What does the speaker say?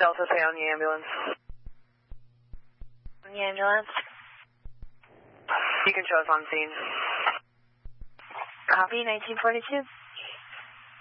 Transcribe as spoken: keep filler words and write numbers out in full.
Delta, stay on the ambulance. On the ambulance? You can show us on scene. Copy, nineteen forty-two.